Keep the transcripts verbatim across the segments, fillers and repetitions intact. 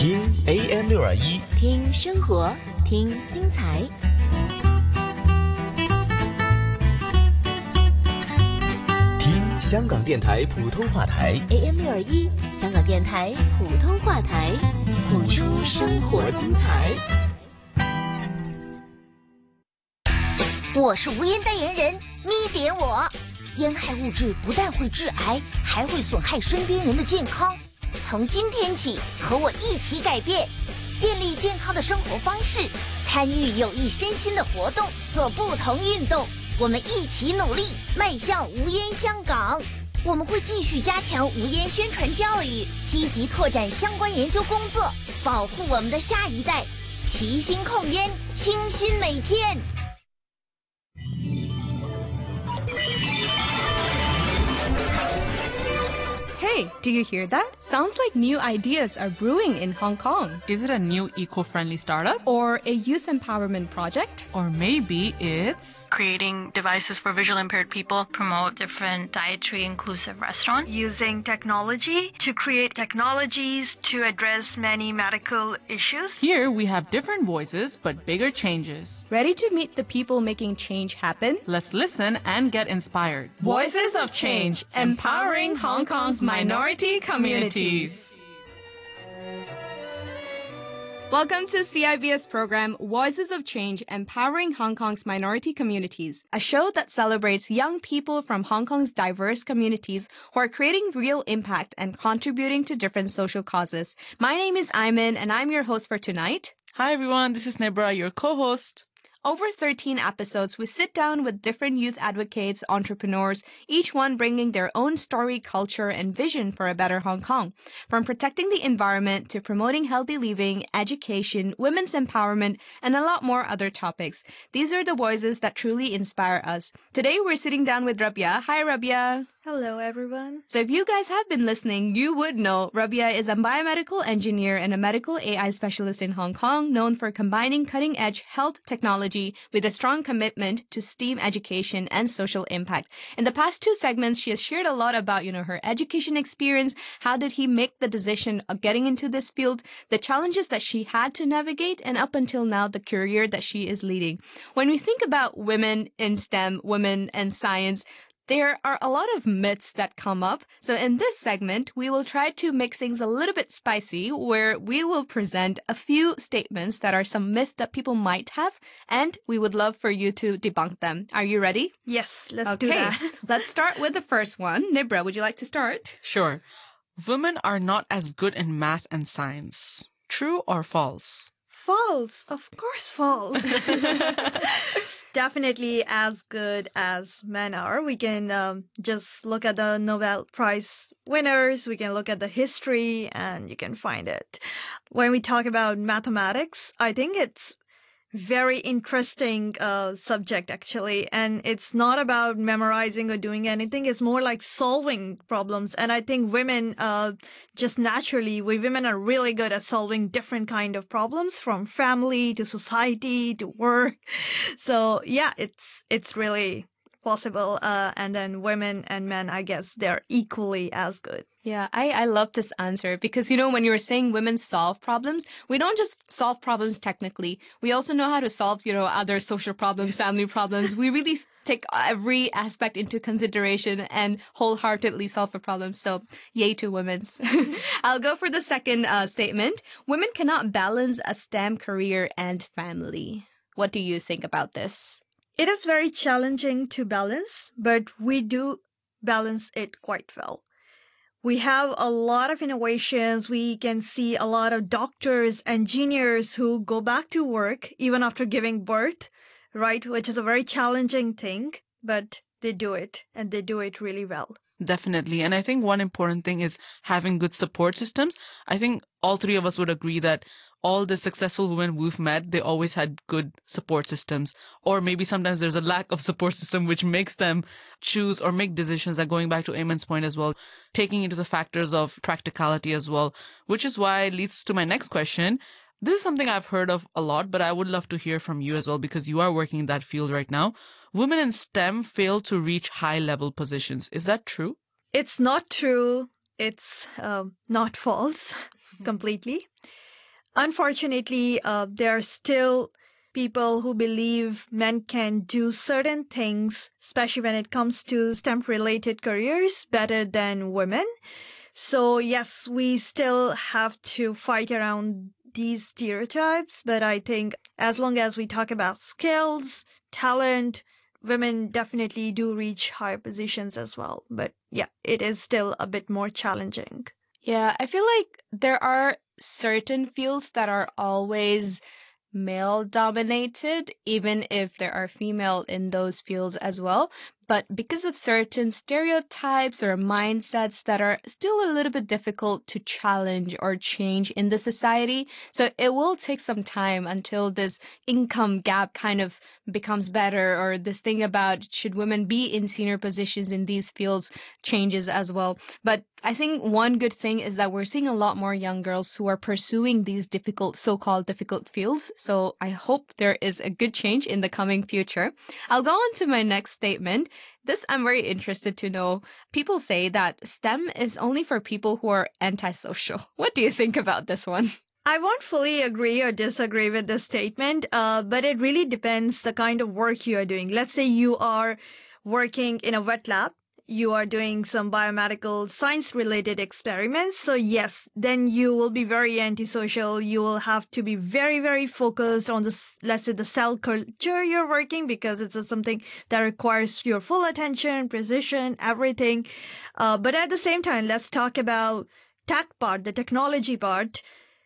听 A M 六二一， 听生活，听精彩。 听香港电台普通话台 A M 六二一，香港电台普通话台，谱出生活精彩。 我是无烟代言人咪点我。烟害物质不但会致癌，还会损害身边人的健康。从今天起，和我一起改变，建立健康的生活方式，参与有益身心的活动，做不同运动。我们一起努力，迈向无烟香港。我们会继续加强无烟宣传教育，积极拓展相关研究工作，保护我们的下一代，齐心控烟，清新每天。 Hey, do you hear that? Sounds like new ideas are brewing in Hong Kong. Is it a new eco-friendly startup? Or a youth empowerment project? Or maybe it's creating devices for visually impaired people, promote different dietary inclusive restaurants. Using technology to create technologies to address many medical issues. Here we have different voices but bigger changes. Ready to meet the people making change happen? Let's listen and get inspired. Voices of Change, empowering Hong Kong's minority communities. Welcome to C I B S program Voices of Change, Empowering Hong Kong's Minority Communities, a show that celebrates young people from Hong Kong's diverse communities who are creating real impact and contributing to different social causes. My name is Ayman, and I'm your host for tonight. Hi everyone, this is Nebra, your co-host. Over thirteen episodes, we sit down with different youth advocates, entrepreneurs, each one bringing their own story, culture, and vision for a better Hong Kong. From protecting the environment to promoting healthy living, education, women's empowerment, and a lot more other topics. These are the voices that truly inspire us. Today, we're sitting down with Rabia. Hi, Rabia. Hello, everyone. So if you guys have been listening, you would know Rabia is a biomedical engineer and a medical A I specialist in Hong Kong, known for combining cutting-edge health technology with a strong commitment to STEAM education and social impact. In the past two segments, she has shared a lot about, you know, her education experience, how did he make the decision of getting into this field, the challenges that she had to navigate, and up until now, the career that she is leading. When we think about women in STEM, women and science, there are a lot of myths that come up. So in this segment, we will try to make things a little bit spicy, where we will present a few statements that are some myths that people might have, and we would love for you to debunk them. Are you ready? Yes, let's okay. do that. Let's start with the first one. Nibra, would you like to start? Sure. Women are not as good in math and science. True or false? False. Of course, false. Definitely as good as men are. We can um, just look at the Nobel Prize winners. We can look at the history and you can find it. When we talk about mathematics, I think it's very interesting uh, subject, actually. And it's not about memorizing or doing anything. It's more like solving problems. And I think women, uh, just naturally, we women are really good at solving different kind of problems, from family to society to work. So yeah, it's, it's really possible. Uh, and then women and men, I guess they're equally as good. Yeah, I, I love this answer because, you know, when you were saying women solve problems, we don't just solve problems technically. We also know how to solve, you know, other social problems, family problems. We really take every aspect into consideration and wholeheartedly solve a problem. So yay to women's. I'll go for the second uh, statement. Women cannot balance a STEM career and family. What do you think about this? It is very challenging to balance, but we do balance it quite well. We have a lot of innovations. We can see a lot of doctors, engineers who go back to work even after giving birth, right? Which is a very challenging thing, but they do it and they do it really well. Definitely. And I think one important thing is having good support systems. I think all three of us would agree that all the successful women we've met, they always had good support systems. Or maybe sometimes there's a lack of support system which makes them choose or make decisions that, going back to Eamon's point as well, taking into the factors of practicality as well, which is why it leads to my next question. This is something I've heard of a lot, but I would love to hear from you as well because you are working in that field right now. Women in STEM fail to reach high-level positions. Is that true? It's not true. It's um, not false completely. unfortunately, uh, there are still people who believe men can do certain things, especially when it comes to STEM-related careers, better than women. So yes, we still have to fight around these stereotypes, but I think as long as we talk about skills, talent, women definitely do reach higher positions as well. But yeah, it is still a bit more challenging. Yeah, I feel like there are certain fields that are always male dominated, even if there are female in those fields as well. But because of certain stereotypes or mindsets that are still a little bit difficult to challenge or change in the society, so it will take some time until this income gap kind of becomes better, or this thing about should women be in senior positions in these fields changes as well. But I think one good thing is that we're seeing a lot more young girls who are pursuing these difficult, so-called difficult fields. So I hope there is a good change in the coming future. I'll go on to my next statement. This I'm very interested to know. People say that STEM is only for people who are antisocial. What do you think about this one? I won't fully agree or disagree with this statement, uh, but it really depends the kind of work you are doing. Let's say you are working in a wet lab. You are doing some biomedical science related experiments. So yes, then you will be very antisocial. You will have to be very, very focused on the, let's say the cell culture you're working, because it's something that requires your full attention, precision, everything. Uh, but at the same time, let's talk about tech part, the technology part.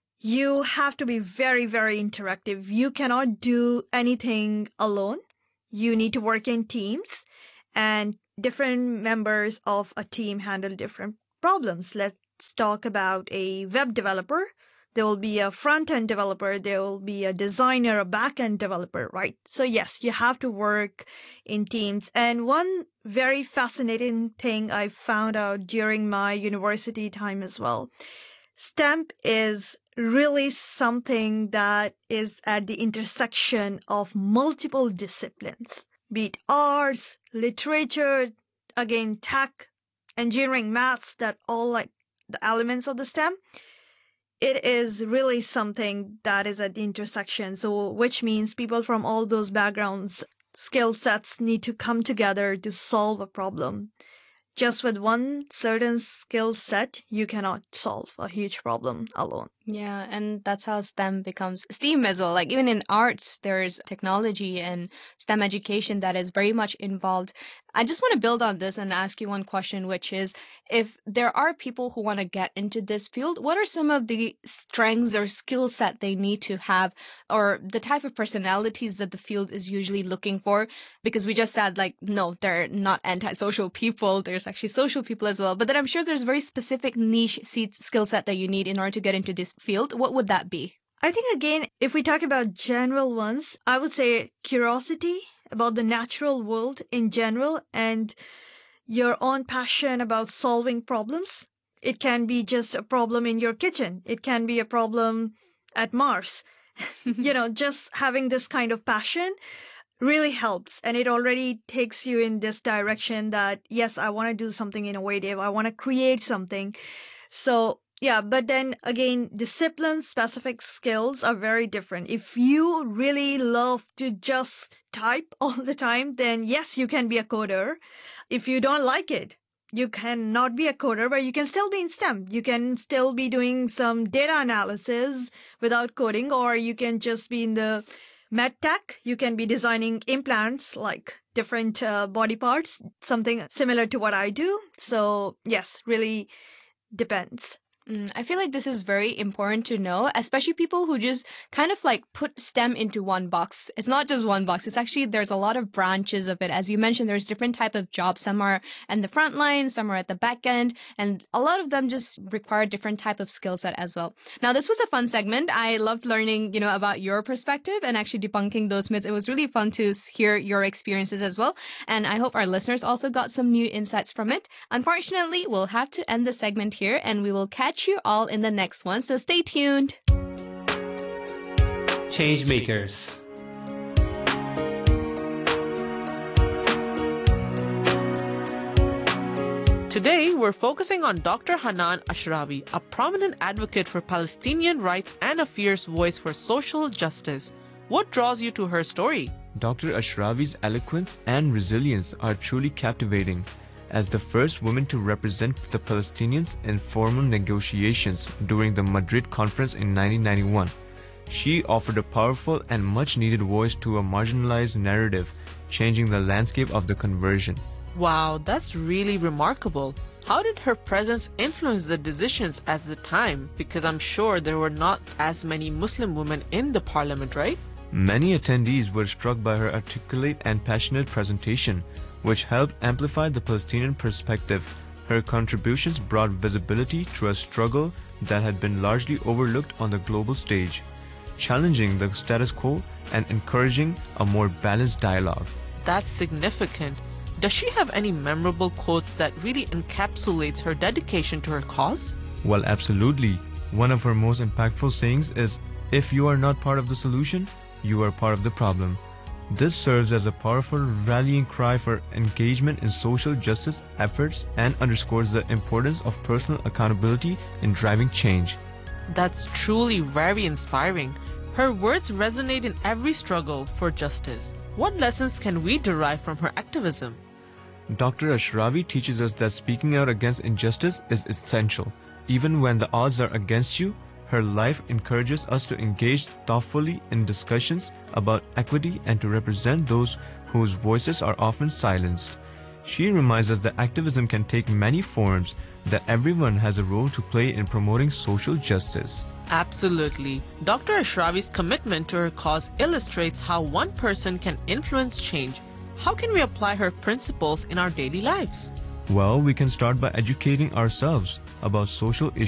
You have to be very, very interactive. You cannot do anything alone. You need to work in teams, and different members of a team handle different problems. Let's talk about a web developer. There will be a front-end developer. There will be a designer, a back-end developer, right? So yes, you have to work in teams. And one very fascinating thing I found out during my university time as well, STEM is really something that is at the intersection of multiple disciplines, be it arts, literature, again, tech, engineering, maths, that all like the elements of the STEM. It is really something that is at the intersection. So, which means people from all those backgrounds, skill sets need to come together to solve a problem. Just with one certain skill set, you cannot solve a huge problem alone. Yeah, and that's how STEM becomes STEAM as well. Like even in arts, there's technology and STEM education that is very much involved. I just want to build on this and ask you one question, which is, if there are people who want to get into this field, what are some of the strengths or skill set they need to have, or the type of personalities that the field is usually looking for? Because we just said, like, no, they're not antisocial people. There's actually social people as well. But then I'm sure there's very specific niche skill set that you need in order to get into this field. What would that be? I think, again, if we talk about general ones, I would say curiosity about the natural world in general and your own passion about solving problems. It can be just a problem in your kitchen. It can be a problem at Mars. You know, just having this kind of passion really helps. And it already takes you in this direction that, yes, I want to do something innovative. I want to create something. So yeah, but then again, discipline-specific skills are very different. If you really love to just type all the time, then yes, you can be a coder. If you don't like it, you cannot be a coder, but you can still be in STEM. You can still be doing some data analysis without coding, or you can just be in the med tech. You can be designing implants, like different uh, body parts, something similar to what I do. So yes, really depends. Mm, I feel like this is very important to know, especially people who just kind of like put STEM into one box. It's not just one box. It's actually, there's a lot of branches of it. As you mentioned, there's different type of jobs. Some are in the front line, some are at the back end, and a lot of them just require different type of skill set as well. Now, this was a fun segment. I loved learning, you know, about your perspective and actually debunking those myths. It was really fun to hear your experiences as well. And I hope our listeners also got some new insights from it. Unfortunately, we'll have to end the segment here, and we will catch you all in the next one, so stay tuned. Changemakers. Today, we're focusing on Doctor Hanan Ashrawi, a prominent advocate for Palestinian rights and a fierce voice for social justice. What draws you to her story? Doctor Ashrawi's eloquence and resilience are truly captivating. As the first woman to represent the Palestinians in formal negotiations during the Madrid conference in nineteen ninety-one, she offered a powerful and much-needed voice to a marginalized narrative, changing the landscape of the conversion. Wow, that's really remarkable. How did her presence influence the decisions at the time? Because I'm sure there were not as many Muslim women in the parliament, right? Many attendees were struck by her articulate and passionate presentation, which helped amplify the Palestinian perspective. Her contributions brought visibility to a struggle that had been largely overlooked on the global stage, challenging the status quo and encouraging a more balanced dialogue. That's significant. Does she have any memorable quotes that really encapsulates her dedication to her cause? Well, absolutely. One of her most impactful sayings is, "If you are not part of the solution, you are part of the problem." This serves as a powerful rallying cry for engagement in social justice efforts and underscores the importance of personal accountability in driving change. That's truly very inspiring. Her words resonate in every struggle for justice. What lessons can we derive from her activism? Doctor Ashrawi teaches us that speaking out against injustice is essential. Even when the odds are against you, her life encourages us to engage thoughtfully in discussions about equity and to represent those whose voices are often silenced. She reminds us that activism can take many forms, that everyone has a role to play in promoting social justice. Absolutely. Doctor Ashrawi's commitment to her cause illustrates how one person can influence change. How can we apply her principles in our daily lives? Well, we can start by educating ourselves about social issues